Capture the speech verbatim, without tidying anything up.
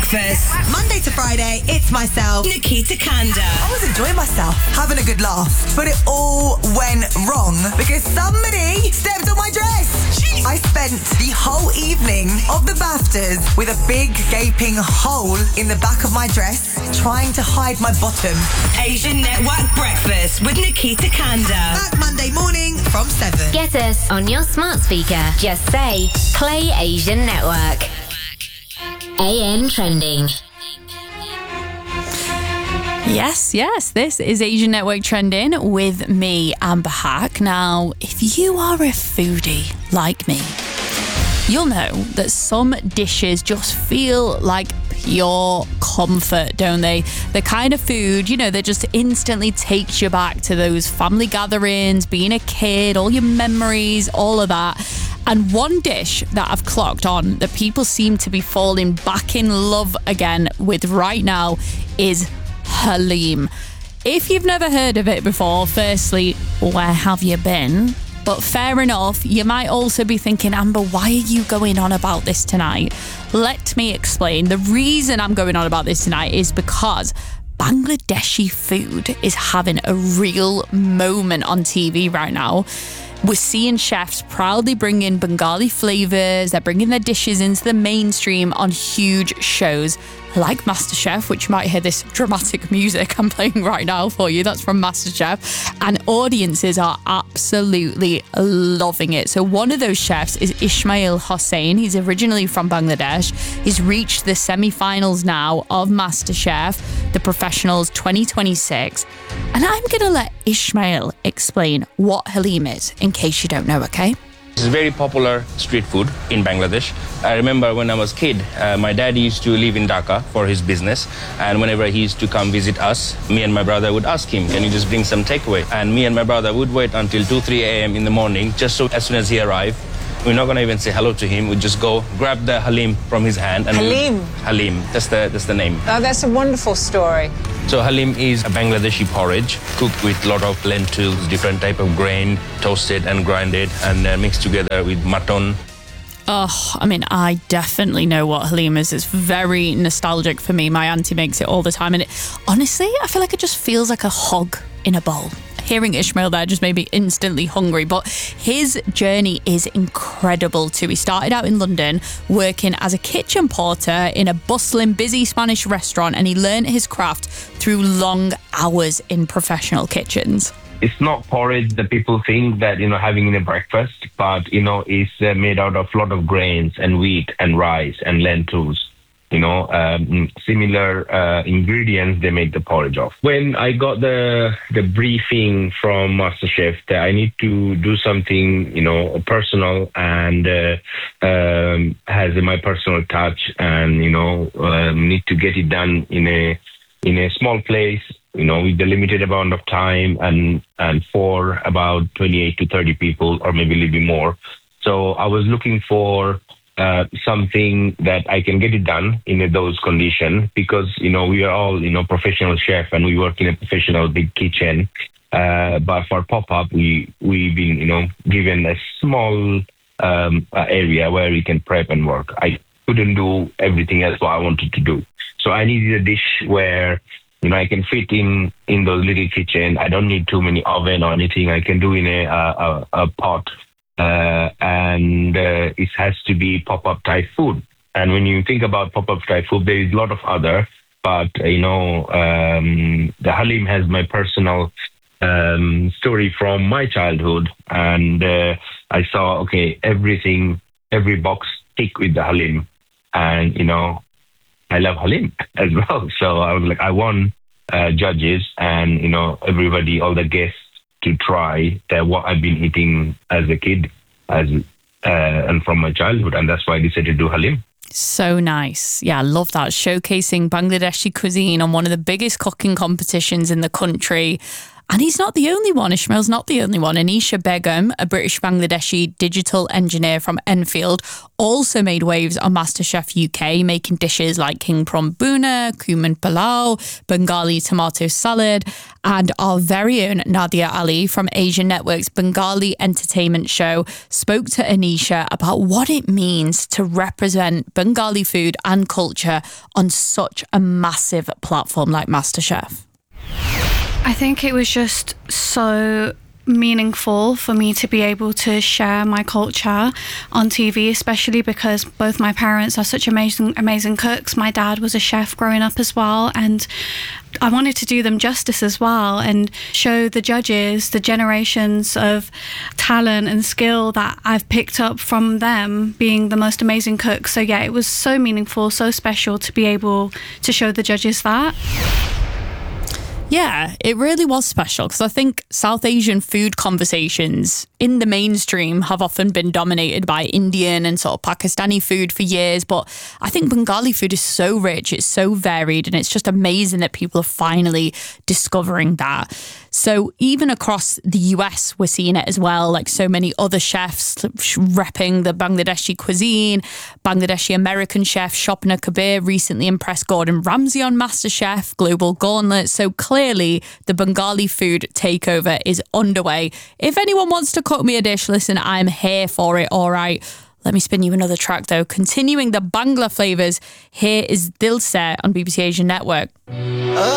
breakfast. Monday to Friday, it's myself, Nikita Kanda. I was enjoying myself, having a good laugh. But it all went wrong because somebody stepped on my dress. Jeez. I spent the whole evening of the BAFTAs with a big gaping hole in the back of my dress, trying to hide my bottom. Asian Network Breakfast with Nikita Kanda. Back Monday morning from seven. Get us on your smart speaker. Just say, play Asian Network. A M Trending. Yes, yes, this is Asian Network Trending with me, Amber Hack. Now, if you are a foodie like me, you'll know that some dishes just feel like pure comfort, don't they? The kind of food, you know, that just instantly takes you back to those family gatherings, being a kid, all your memories, all of that. And one dish that I've clocked on that people seem to be falling back in love again with right now is Halim. If you've never heard of it before, firstly, where have you been? But fair enough, you might also be thinking, Amber, why are you going on about this tonight? Let me explain. The reason I'm going on about this tonight is because Bangladeshi food is having a real moment on T V right now. We're seeing chefs proudly bring in Bengali flavours. They're bringing their dishes into the mainstream on huge shows like MasterChef, which you might hear this dramatic music I'm playing right now for you. That's from MasterChef. And audiences are absolutely loving it. So one of those chefs is Ismail Hossain. He's originally from Bangladesh. He's reached the semi-finals now of MasterChef, the Professionals twenty twenty-six. And I'm going to let Ismail explain what Halim is, in case you don't know, okay? It's very popular street food in Bangladesh. I remember when I was a kid, uh, my dad used to live in Dhaka for his business. And whenever he used to come visit us, me and my brother would ask him, can you just bring some takeaway? And me and my brother would wait until two, three a.m. in the morning, just so as soon as he arrived, we're not going to even say hello to him. We just go grab the Halim from his hand. And Halim? Halim, that's the, that's the name. Oh, that's a wonderful story. So Halim is a Bangladeshi porridge cooked with a lot of lentils, different type of grain, toasted and grinded and uh, mixed together with mutton. Oh, I mean, I definitely know what Halim is. It's very nostalgic for me. My auntie makes it all the time. And it, honestly, I feel like it just feels like a hog in a bowl. Hearing Ismail there just made me instantly hungry. But his journey is incredible too. He started out in London working as a kitchen porter in a bustling, busy Spanish restaurant, and he learned his craft through long hours in professional kitchens. It's not porridge that people think that, you know, having in a breakfast, but, you know, it's uh, made out of a lot of grains and wheat and rice and lentils. You know, um, similar uh, ingredients they make the porridge of. When I got the the briefing from MasterChef that I need to do something, you know, personal and uh, um, has my personal touch, and you know, um, need to get it done in a in a small place, you know, with the limited amount of time, and and for about twenty-eight to thirty people, or maybe a little bit more. So I was looking for Uh, something that I can get it done in those conditions, because, you know, we are all, you know, professional chef and we work in a professional big kitchen. Uh, but for pop-up, we, we've been, you know, given a small um, uh, area where we can prep and work. I couldn't do everything else what I wanted to do. So I needed a dish where, you know, I can fit in, in those little kitchen. I don't need too many oven or anything. I can do in a, a, a pot. Uh, and uh, it has to be pop-up type food. And when you think about pop-up type food, there is a lot of other, but, uh, you know, um, the Halim has my personal um, story from my childhood. And uh, I saw, okay, everything, every box tick with the Halim. And, you know, I love Halim as well. So I was like, I won uh, judges and, you know, everybody, all the guests, to try that what I've been eating as a kid as uh, and from my childhood. And that's why I decided to do Halim. So nice. Yeah, I love that. Showcasing Bangladeshi cuisine on one of the biggest cooking competitions in the country. And he's not the only one. Ismail's not the only one. Anisha Begum, a British Bangladeshi digital engineer from Enfield, also made waves on MasterChef U K, making dishes like king prawn bhuna, cumin palau, Bengali tomato salad. And our very own Nadia Ali from Asian Network's Bengali entertainment show spoke to Anisha about what it means to represent Bengali food and culture on such a massive platform like MasterChef. I think it was just so meaningful for me to be able to share my culture on T V, especially because both my parents are such amazing amazing cooks. My dad was a chef growing up as well, and I wanted to do them justice as well and show the judges the generations of talent and skill that I've picked up from them being the most amazing cooks. So yeah, it was so meaningful, so special to be able to show the judges that. Yeah, it really was special because I think South Asian food conversations in the mainstream have often been dominated by Indian and sort of Pakistani food for years. But I think Bengali food is so rich, it's so varied, and it's just amazing that people are finally discovering that. So even across the U S, we're seeing it as well, like so many other chefs repping the Bangladeshi cuisine. Bangladeshi American chef Shopna Kabir recently impressed Gordon Ramsay on MasterChef Global Gauntlet. So clearly the Bengali food takeover is underway. If anyone wants to cook me a dish, listen, I'm here for it, all right. Let me spin you another track though. Continuing the Bangla flavours, here is Dil Se on B B C Asian Network.